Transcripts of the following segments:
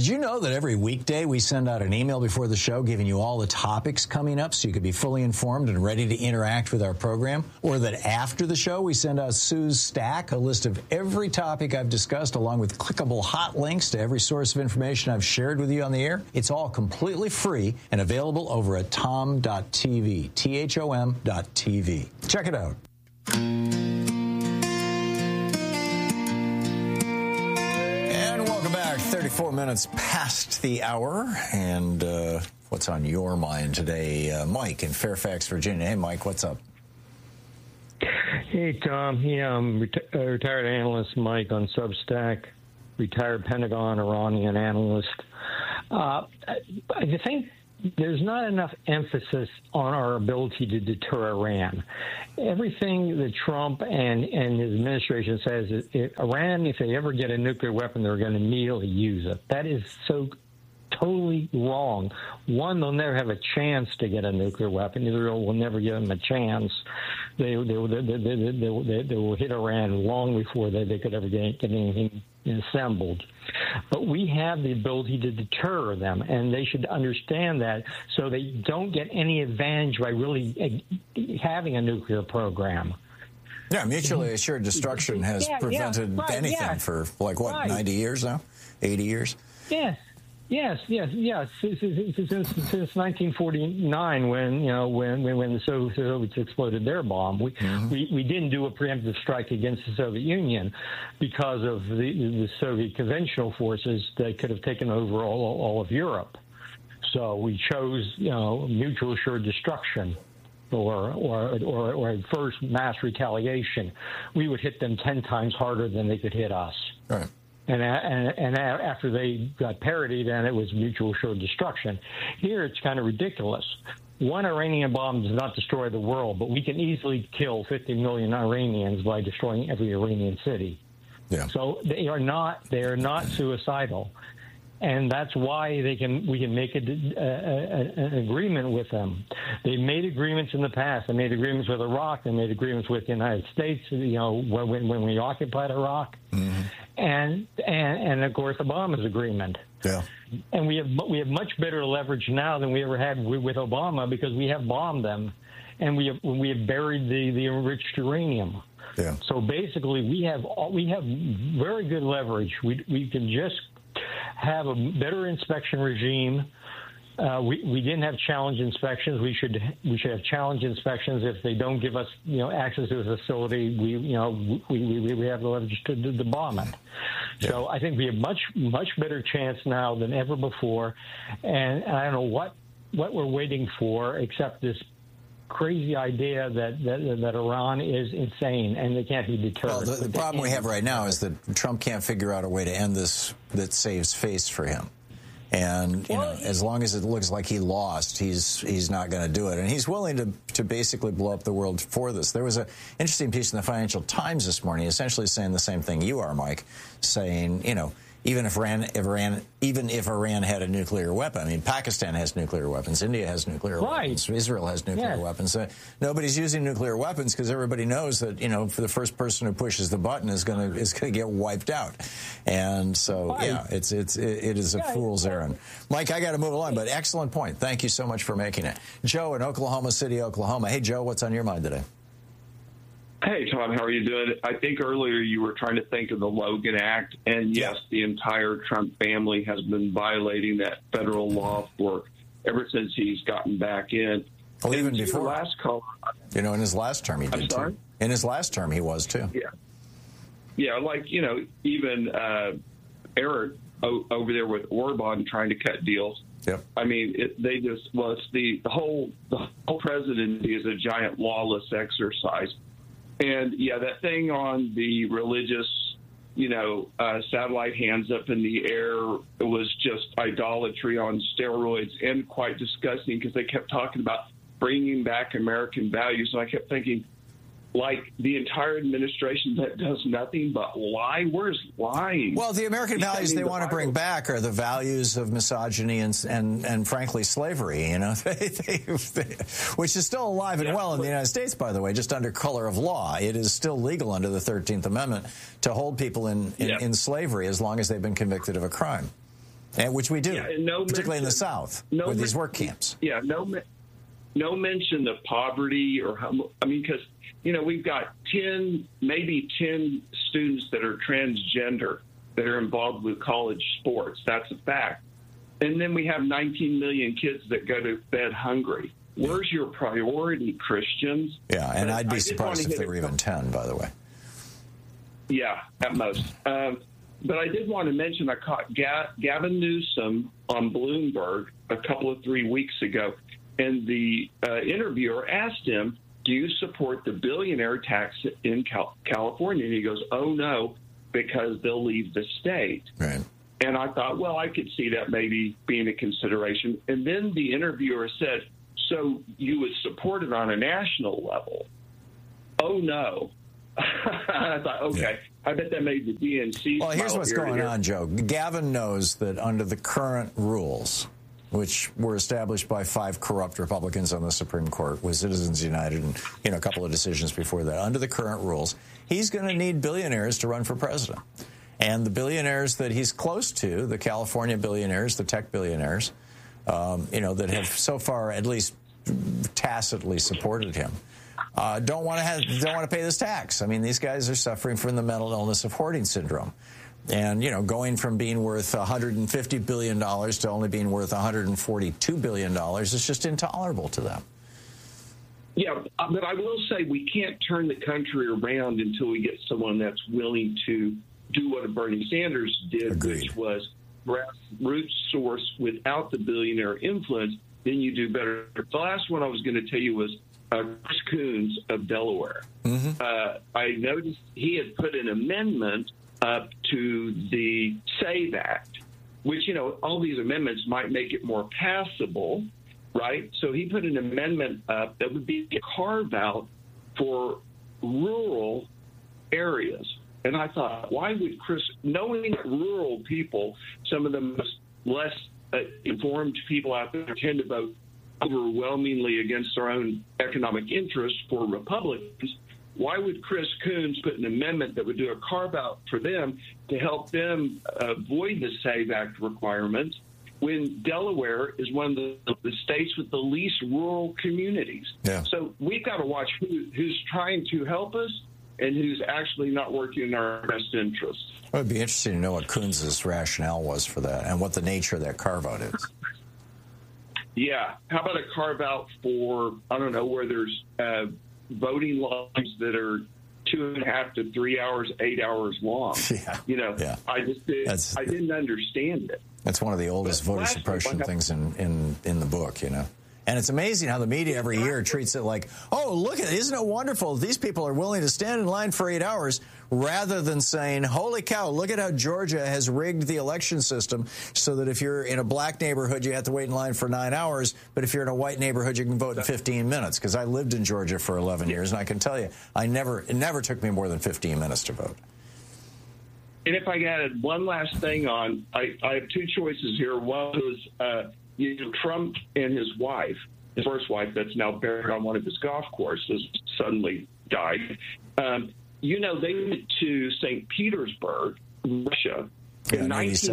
Did you know that every weekday we send out an email before the show giving you all the topics coming up so you could be fully informed and ready to interact with our program? Or that after the show we send out Sue's Stack, a list of every topic I've discussed along with clickable hot links to every source of information I've shared with you on the air? It's all completely free and available over at tom.tv, THOM.tv. Check it out. 34 minutes past the hour, and what's on your mind today? Mike in Fairfax, Virginia. Hey, Mike, what's up? Hey, Tom. Yeah, I'm retired analyst Mike on Substack, retired Pentagon Iranian analyst. I think there's not enough emphasis on our ability to deter Iran. Everything that Trump and his administration says is Iran, if they ever get a nuclear weapon, they're going to immediately use it. That is so totally wrong. One, they'll never have a chance to get a nuclear weapon. Israel will never give them a chance. They will hit Iran long before they could ever get anything assembled. But we have the ability to deter them, and they should understand that so they don't get any advantage by really having a nuclear program. Yeah, mutually assured destruction has prevented anything for, 90 years now? 80 years? Yes. Since 1949, when the Soviets exploded their bomb, we didn't do a preemptive strike against the Soviet Union because of the Soviet conventional forces that could have taken over all of Europe. So we chose mutual assured destruction. Or first mass retaliation. We would hit them 10 times harder than they could hit us. Right. And after they got parity, then it was mutual assured destruction. Here, it's kind of ridiculous. One Iranian bomb does not destroy the world, but we can easily kill 50 million Iranians by destroying every Iranian city. Yeah. So they are not suicidal, and that's why we can make an agreement with them. They made agreements in the past. They made agreements with Iraq. They made agreements with the United States. When we occupied Iraq. Mm-hmm. And of course Obama's agreement. Yeah. And we have much better leverage now than we ever had with Obama because we have bombed them, and we have buried the enriched uranium. Yeah. So basically, we have very good leverage. We can just have a better inspection regime. We didn't have challenge inspections. We should have challenge inspections. If they don't give us access to a facility, we have the leverage to bomb it. Yeah. So I think we have much better chance now than ever before, and I don't know what we're waiting for except this crazy idea that Iran is insane and they can't be deterred. Well, the problem we have right now is that Trump can't figure out a way to end this that saves face for him. And as long as it looks like he lost, he's not going to do it. And he's willing to basically blow up the world for this. There was an interesting piece in the Financial Times this morning essentially saying the same thing you are, Mike, saying, even if Iran had a nuclear weapon, I mean, Pakistan has nuclear weapons, India has nuclear weapons, Israel has nuclear weapons. Nobody's using nuclear weapons because everybody knows that for the first person who pushes the button is going to get wiped out. And so it is a fool's errand. Mike, I got to move along, but excellent point. Thank you so much for making it. Joe in Oklahoma City, Oklahoma. Hey, Joe, what's on your mind today? Hey, Tom, how are you doing? I think earlier you were trying to think of the Logan Act, and yes, the entire Trump family has been violating that federal law ever since he's gotten back in. Well, even before. Last caller, in his last term he did too. In his last term he was too. Yeah, even Eric over there with Orban trying to cut deals. Yep. I mean, it's the whole presidency is a giant lawless exercise. And, that thing on the religious, satellite hands up in the air was just idolatry on steroids and quite disgusting because they kept talking about bringing back American values. And I kept thinking, the entire administration that does nothing but lie. Where's lying? Well, the American values they want to bring back are the values of misogyny and frankly, slavery, which is still alive and well in the United States, by the way, just under color of law. It is still legal under the 13th Amendment to hold people in slavery as long as they've been convicted of a crime. And which we do, particularly in the South, with these work camps. Yeah, no mention of poverty or because we've got 10 students that are transgender that are involved with college sports. That's a fact. And then we have 19 million kids that go to bed hungry. Where's your priority, Christians? Yeah, and I'd be surprised if there were even 10, by the way. Yeah, at most. But I did want to mention I caught Gavin Newsom on Bloomberg a couple of 3 weeks ago, and the interviewer asked him, do you support the billionaire tax in California? And he goes, oh, no, because they'll leave the state. Right. And I thought, well, I could see that maybe being a consideration. And then the interviewer said, so you would support it on a national level? Oh, no. I thought, okay, I bet that made the DNC. Well, here's what's going on, Joe. Gavin knows that under the current rules, which were established by 5 corrupt Republicans on the Supreme Court with Citizens United and a couple of decisions before that, under the current rules, he's going to need billionaires to run for president. And the billionaires that he's close to, the California billionaires, the tech billionaires, that have so far at least tacitly supported him, don't want to pay this tax. I mean, these guys are suffering from the mental illness of hoarding syndrome. And, going from being worth $150 billion to only being worth $142 billion is just intolerable to them. Yeah, but I will say we can't turn the country around until we get someone that's willing to do what Bernie Sanders did, Agreed. Which was grassroots source without the billionaire influence. Then you do better. The last one I was going to tell you was Chris Coons of Delaware. Mm-hmm. I noticed he had put an amendment up to the SAVE Act, which, all these amendments might make it more passable, right? So he put an amendment up that would be a carve-out for rural areas. And I thought, why would Chris, knowing that rural people, some of the most less informed people out there tend to vote overwhelmingly against their own economic interests for Republicans, why would Chris Coons put an amendment that would do a carve-out for them to help them avoid the SAVE Act requirements when Delaware is one of the states with the least rural communities? Yeah. So we've got to watch who's trying to help us and who's actually not working in our best interests. It would be interesting to know what Coons' rationale was for that and what the nature of that carve-out is. Yeah. How about a carve-out for, I don't know, where there's voting lines that are 2.5 to 3 hours, 8 hours long? Yeah. I didn't understand it. That's one of the oldest voter suppression things in the book, And it's amazing how the media every year treats it like, oh, look at it, isn't it wonderful? These people are willing to stand in line for 8 hours, rather than saying, holy cow, look at how Georgia has rigged the election system so that if you're in a black neighborhood, you have to wait in line for 9 hours, but if you're in a white neighborhood, you can vote in 15 minutes. Because I lived in Georgia for 11 years, and I can tell you, it never took me more than 15 minutes to vote. And if I added one last thing on, I have 2 choices here. One was Trump and his wife, his first wife that's now buried on one of his golf courses, suddenly died. They went to St. Petersburg, Russia, in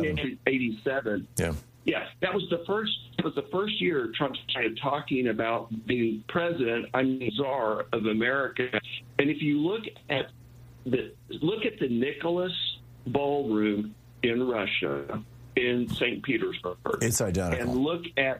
1987. Yeah, that was the first year Trump started talking about being president, czar of America. And if you look at the Nicholas Ballroom in Russia, in St. Petersburg, it's identical. And look at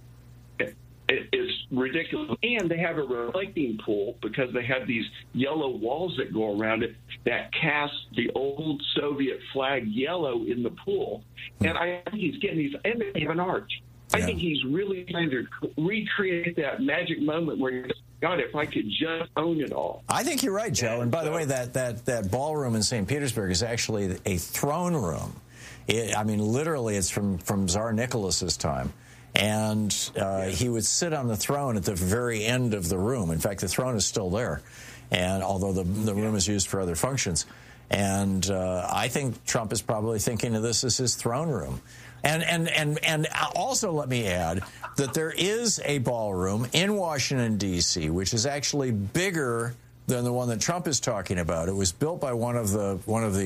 it's ridiculous. And they have a reflecting pool because they have these yellow walls that go around it that cast the old Soviet flag yellow in the pool. And I think he's getting these, and they have an arch. I think he's really trying to recreate that magic moment where you're just, God, if I could just own it all. I think you're right, Joe. And by the way, that ballroom in St. Petersburg is actually a throne room. Literally, it's from Tsar Nicholas's time. And he would sit on the throne at the very end of the room. In fact, the throne is still there, and although the room is used for other functions. And I think Trump is probably thinking of this as his throne room. And also let me add that there is a ballroom in Washington, D.C., which is actually bigger than the one that Trump is talking about. It was built by one of the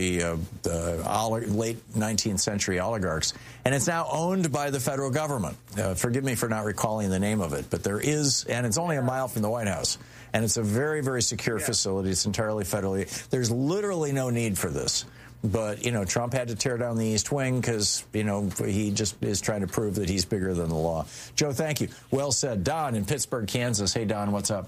late 19th century oligarchs, and it's now owned by the federal government. Forgive me for not recalling the name of it, but there is, and it's only a mile from the White House, and it's a very, very secure facility. It's entirely federally. There's literally no need for this. But, Trump had to tear down the East Wing because, he just is trying to prove that he's bigger than the law. Joe, thank you. Well said. Don in Pittsburgh, Kansas. Hey, Don, what's up?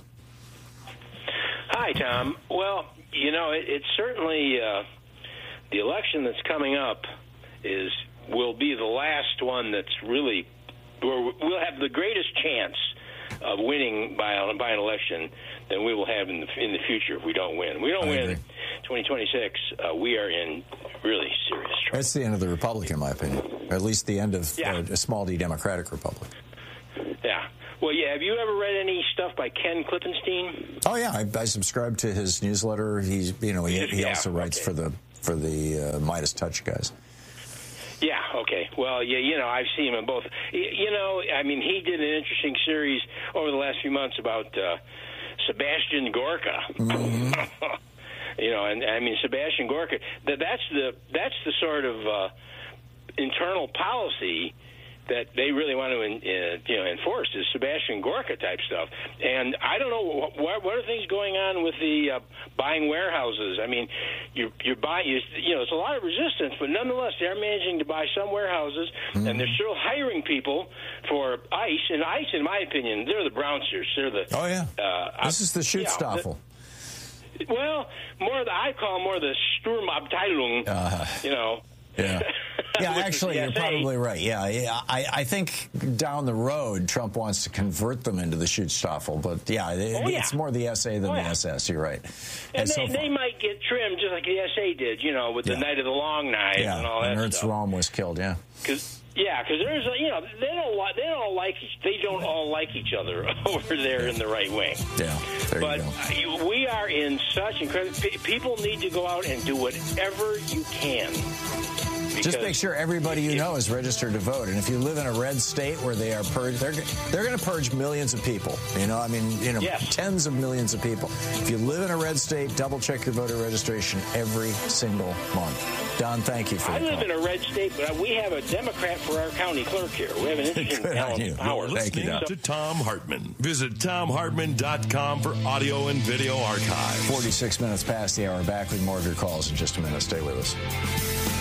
Hi, Tom. Well, it's certainly the election that's coming up will be the last one that's really we'll have the greatest chance of winning by an election than we will have in the future if we don't win. We don't win 2026. We are in really serious trouble. That's the end of the Republic, in my opinion. Or at least the end of a small d Democratic Republic. Yeah. Well, yeah. Have you ever read any stuff by Ken Klippenstein? Oh yeah, I subscribe to his newsletter. He also writes for the Midas Touch guys. Yeah, okay. Well, yeah, I've seen him in both. I mean, he did an interesting series over the last few months about Sebastian Gorka. Mm-hmm. And I mean, Sebastian Gorka, that's the sort of internal policy that they really want to enforce, is Sebastian Gorka type stuff. And I don't know what are things going on with the buying warehouses. I mean, you're buying, it's a lot of resistance, but nonetheless, they're managing to buy some warehouses, and they're still hiring people for ICE. And ICE, in my opinion, they're the brownsters. They're the this is the Schutzstaffel. Well, I call more the Sturmabteilung. Yeah. Yeah, actually, you're probably right. Yeah. I think down the road, Trump wants to convert them into the Schutzstaffel, but it's more the SA than the SS. You're right. And they might get trimmed just like the SA did, with the Night of the Long Knives and all that Ernst stuff. Röhm was killed. Yeah. Because there's they don't all like each other over there in the right wing. Yeah, but we are in such incredible. People need to go out and do whatever you can. Just make sure everybody you know is registered to vote. And if you live in a red state where they are purged, they're going to purge millions of people. Tens of millions of people. If you live in a red state, double check your voter registration every single month. Don, thank you for that. I live in a red state, but we have a Democrat for our county clerk here. We have an interesting balance of power. Thank you, to Thom Hartmann. Visit ThomHartmann.com for audio and video archive. 46 minutes past the hour. Back with more of your calls in just a minute. Stay with us.